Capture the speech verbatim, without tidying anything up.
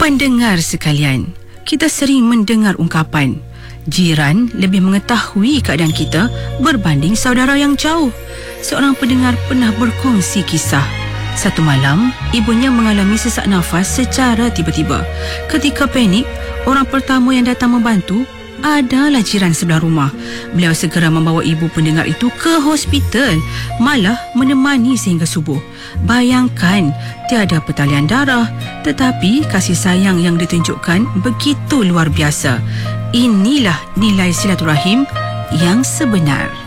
Pendengar sekalian, kita sering mendengar ungkapan jiran lebih mengetahui keadaan kita berbanding saudara yang jauh. Seorang pendengar pernah berkongsi kisah. Satu malam, ibunya mengalami sesak nafas secara tiba-tiba. Ketika panik, orang pertama yang datang membantu adalah jiran sebelah rumah. Beliau segera membawa ibu pendengar itu ke hospital, malah menemani sehingga subuh. Bayangkan, tiada pertalian darah, tetapi kasih sayang yang ditunjukkan begitu luar biasa. Inilah nilai silaturahim yang sebenar.